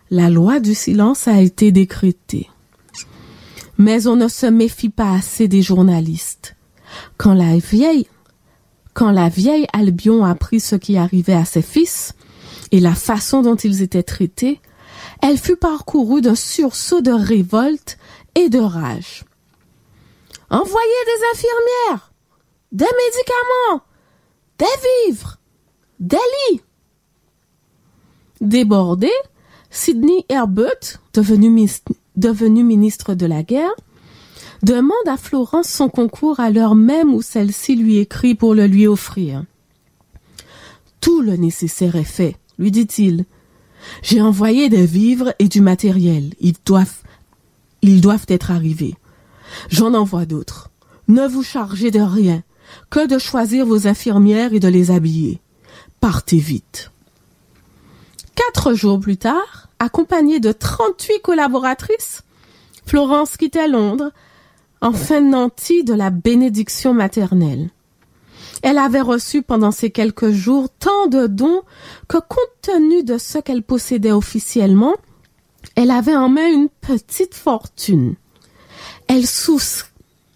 La loi du silence a été décrétée. Mais on ne se méfie pas assez des journalistes. Quand la vieille Albion apprit ce qui arrivait à ses fils et la façon dont ils étaient traités, elle fut parcourue d'un sursaut de révolte et de rage. « Envoyez des infirmières, des médicaments, des vivres, des lits !» Débordée, Sidney Herbert, devenu ministre de la Guerre, demande à Florence son concours à l'heure même où celle-ci lui écrit pour le lui offrir. « Tout le nécessaire est fait, » lui dit-il. « J'ai envoyé des vivres et du matériel. Ils doivent être arrivés. J'en envoie d'autres. Ne vous chargez de rien, que de choisir vos infirmières et de les habiller. Partez vite. » 4 jours plus tard, accompagnée de 38 collaboratrices, Florence quittait Londres, enfin nantie de la bénédiction maternelle. Elle avait reçu pendant ces quelques jours tant de dons que, compte tenu de ce qu'elle possédait officiellement, elle avait en main une petite fortune. Elle sourit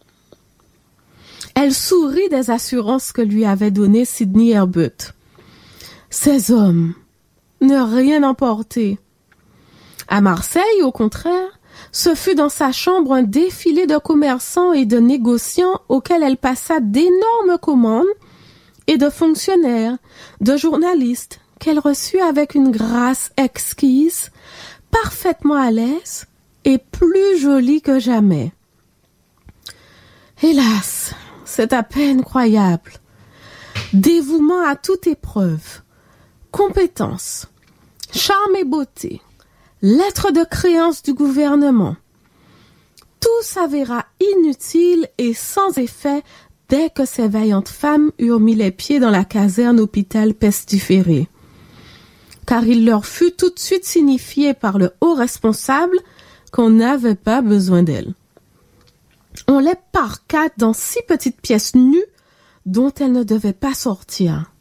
des assurances que lui avait données Sidney Herbert. Ces hommes ne rien emporter. À Marseille, au contraire, ce fut dans sa chambre un défilé de commerçants et de négociants auxquels elle passa d'énormes commandes et de fonctionnaires, de journalistes qu'elle reçut avec une grâce exquise, parfaitement à l'aise et plus jolie que jamais. Hélas, c'est à peine croyable. Dévouement à toute épreuve, compétence, charme et beauté, lettre de créance du gouvernement. Tout s'avéra inutile et sans effet dès que ces vaillantes femmes eurent mis les pieds dans la caserne hôpital pestiféré. Car il leur fut tout de suite signifié par le haut responsable qu'on n'avait pas besoin d'elles. On les parqua dans 6 petites pièces nues dont elles ne devaient pas sortir.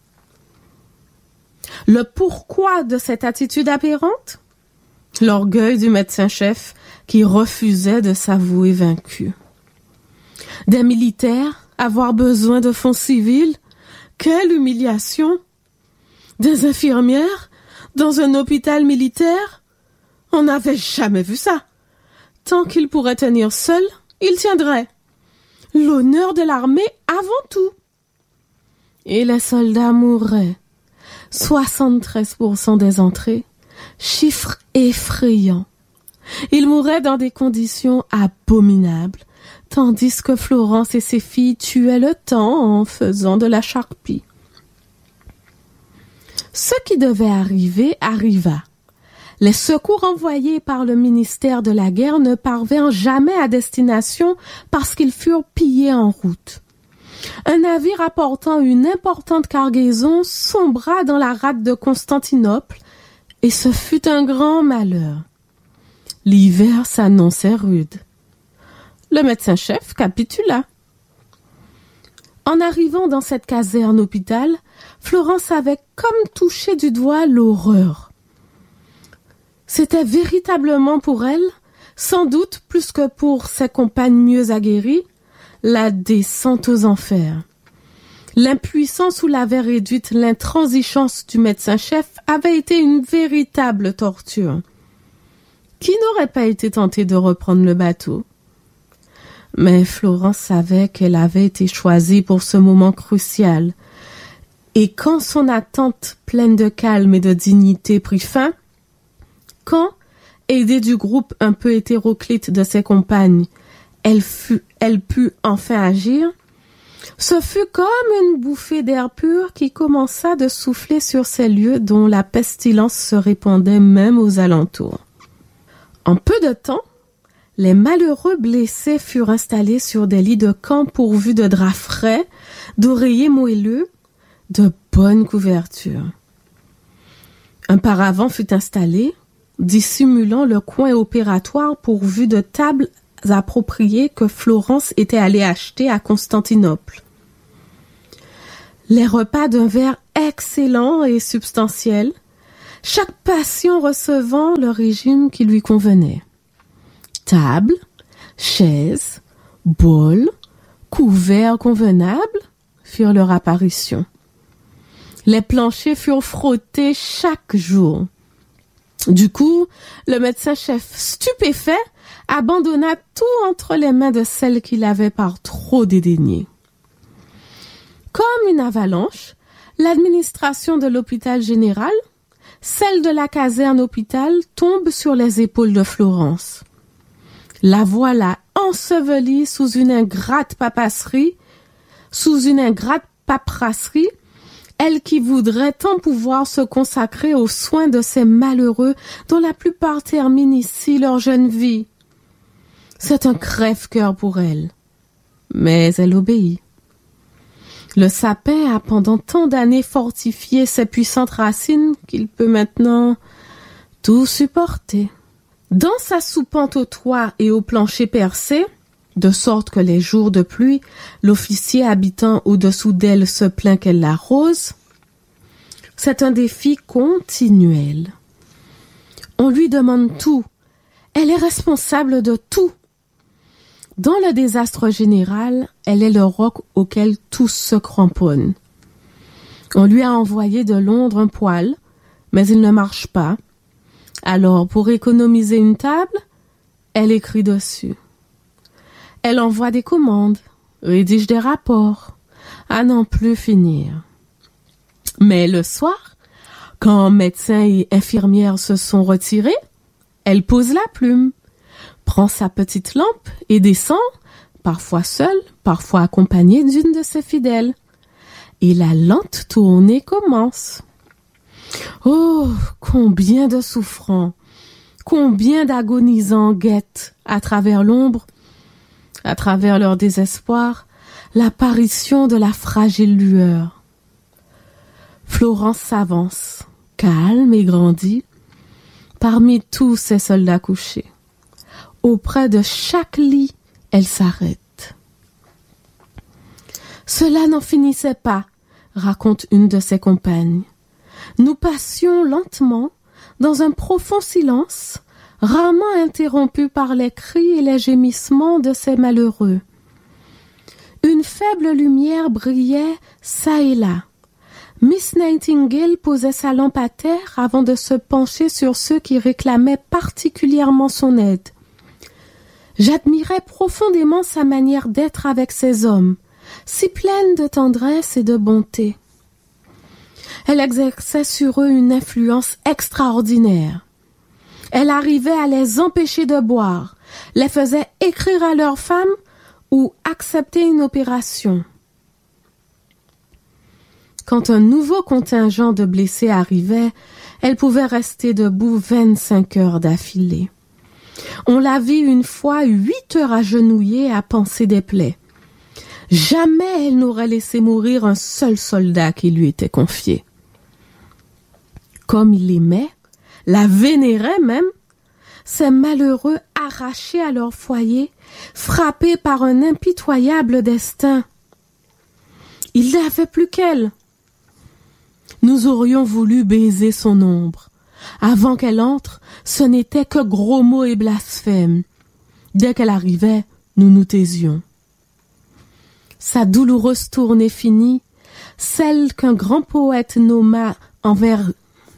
Le pourquoi de cette attitude aberrante? L'orgueil du médecin-chef qui refusait de s'avouer vaincu. Des militaires avoir besoin de fonds civils? Quelle humiliation! Des infirmières dans un hôpital militaire? On n'avait jamais vu ça. Tant qu'il pourrait tenir seul, il tiendrait. L'honneur de l'armée avant tout. Et les soldats mourraient. 73% des entrées, chiffre effrayant. Ils mouraient dans des conditions abominables, tandis que Florence et ses filles tuaient le temps en faisant de la charpie. Ce qui devait arriver arriva. Les secours envoyés par le ministère de la Guerre ne parvinrent jamais à destination parce qu'ils furent pillés en route. Un navire apportant une importante cargaison sombra dans la rade de Constantinople et ce fut un grand malheur. L'hiver s'annonçait rude. Le médecin-chef capitula. En arrivant dans cette caserne hôpital, Florence avait comme touché du doigt l'horreur. C'était véritablement pour elle, sans doute plus que pour ses compagnes mieux aguerries, la descente aux enfers. L'impuissance où l'avait réduite l'intransigeance du médecin-chef avait été une véritable torture. Qui n'aurait pas été tenté de reprendre le bateau? Mais Florence savait qu'elle avait été choisie pour ce moment crucial, et quand son attente pleine de calme et de dignité prit fin, quand, aidée du groupe un peu hétéroclite de ses compagnes, elle put enfin agir, ce fut comme une bouffée d'air pur qui commença de souffler sur ces lieux dont la pestilence se répandait même aux alentours. En peu de temps, les malheureux blessés furent installés sur des lits de camp pourvus de draps frais, d'oreillers moelleux, de bonnes couvertures. Un paravent fut installé, dissimulant le coin opératoire pourvu de tables appropriées que Florence était allée acheter à Constantinople. Les repas d'un verre excellent et substantiel, chaque patient recevant le régime qui lui convenait. Table, chaises, bol, couverts convenables firent leur apparition. Les planchers furent frottés chaque jour. Du coup, le médecin-chef, stupéfait, abandonna tout entre les mains de celle qu'il avait par trop dédaigné. Comme une avalanche, l'administration de l'hôpital général, celle de la caserne hôpital, tombe sur les épaules de Florence. La voilà ensevelie sous une ingrate paperasserie, elle qui voudrait tant pouvoir se consacrer aux soins de ces malheureux dont la plupart terminent ici leur jeune vie. C'est un crève-cœur pour elle, mais elle obéit. Le sapin a pendant tant d'années fortifié ses puissantes racines qu'il peut maintenant tout supporter. Dans sa soupente au toit et au plancher percé, de sorte que les jours de pluie, l'officier habitant au-dessous d'elle se plaint qu'elle l'arrose, c'est un défi continuel. On lui demande tout, elle est responsable de tout. Dans le désastre général, elle est le roc auquel tous se cramponnent. On lui a envoyé de Londres un poêle, mais il ne marche pas. Alors, pour économiser une table, elle écrit dessus. Elle envoie des commandes, rédige des rapports, à n'en plus finir. Mais le soir, quand médecins et infirmières se sont retirés, elle pose la plume, prend sa petite lampe et descend, parfois seule, parfois accompagnée d'une de ses fidèles. Et la lente tournée commence. Oh, combien de souffrants, combien d'agonisants guettent à travers l'ombre, à travers leur désespoir, l'apparition de la fragile lueur. Florence s'avance, calme et grandit, parmi tous ces soldats couchés. Auprès de chaque lit, elle s'arrête. Cela n'en finissait pas, raconte une de ses compagnes. Nous passions lentement, dans un profond silence, rarement interrompu par les cris et les gémissements de ces malheureux. Une faible lumière brillait çà et là. Miss Nightingale posait sa lampe à terre avant de se pencher sur ceux qui réclamaient particulièrement son aide. J'admirais profondément sa manière d'être avec ces hommes, si pleine de tendresse et de bonté. Elle exerçait sur eux une influence extraordinaire. Elle arrivait à les empêcher de boire, les faisait écrire à leurs femmes ou accepter une opération. Quand un nouveau contingent de blessés arrivait, elle pouvait rester debout 25 heures d'affilée. On la vit une fois 8 heures agenouillée à panser des plaies. Jamais elle n'aurait laissé mourir un seul soldat qui lui était confié. Comme il l'aimait, la vénérait même, ces malheureux arrachés à leur foyer, frappés par un impitoyable destin. Il n'avait plus qu'elle. Nous aurions voulu baiser son ombre. Avant qu'elle entre, ce n'était que gros mots et blasphèmes. Dès qu'elle arrivait, nous nous taisions. Sa douloureuse tournée finie, celle qu'un grand poète nomma en vers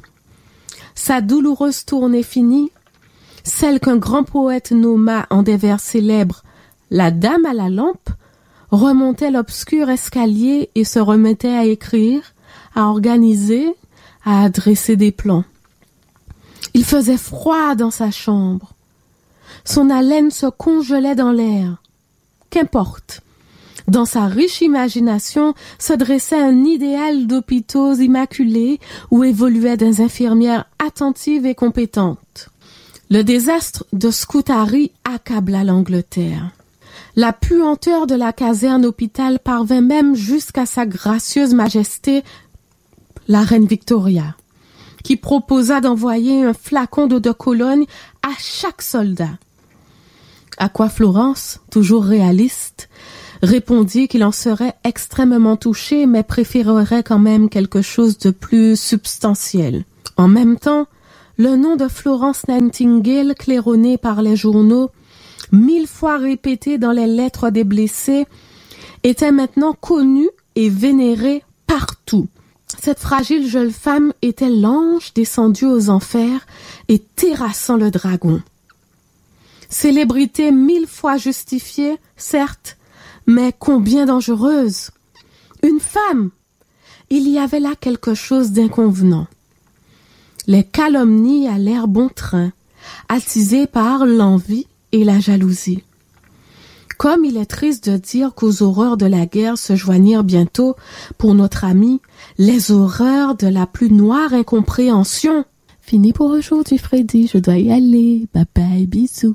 célèbres la dame à la lampe, remontait l'obscur escalier et se remettait à écrire, à organiser, à dresser des plans. Il faisait froid dans sa chambre. Son haleine se congelait dans l'air. Qu'importe. Dans sa riche imagination se dressait un idéal d'hôpitaux immaculés où évoluaient des infirmières attentives et compétentes. Le désastre de Scutari accabla l'Angleterre. La puanteur de la caserne hôpital parvint même jusqu'à sa gracieuse majesté, la reine Victoria, qui proposa d'envoyer un flacon d'eau de Cologne à chaque soldat. À quoi Florence, toujours réaliste, répondit qu'il en serait extrêmement touché, mais préférerait quand même quelque chose de plus substantiel. En même temps, le nom de Florence Nightingale, claironné par les journaux, 1000 fois répété dans les lettres des blessés, était maintenant connu et vénéré partout. Cette fragile jeune femme était l'ange descendu aux enfers et terrassant le dragon. Célébrité 1000 fois justifiée, certes, mais combien dangereuse. Une femme! Il y avait là quelque chose d'inconvenant. Les calomnies allèrent bon train, attisées par l'envie et la jalousie. Comme il est triste de dire qu'aux horreurs de la guerre se joignirent bientôt, pour notre ami, les horreurs de la plus noire incompréhension. Fini pour aujourd'hui, Freddy, je dois y aller. Bye bye, bisous.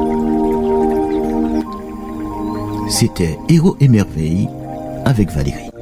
C'était Héros et Merveilles avec Valérie.